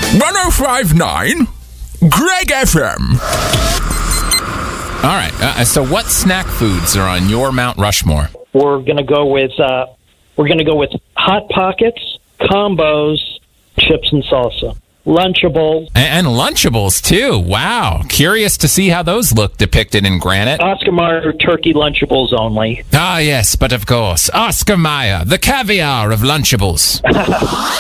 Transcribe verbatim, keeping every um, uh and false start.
one oh five point nine Greg F M. All right. Uh, so, what snack foods are on your Mount Rushmore? We're gonna go with uh, we're gonna go with Hot Pockets, combos, chips and salsa, Lunchables, And, and Lunchables too. Wow. Curious to see how those look depicted in granite. Oscar Mayer turkey Lunchables only. Ah, yes, but of course, Oscar Mayer, the caviar of Lunchables.